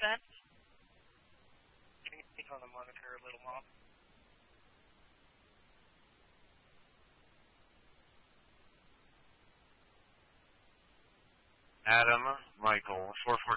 Ben? Can you speak on the monitor a little more? Adam Michael 442.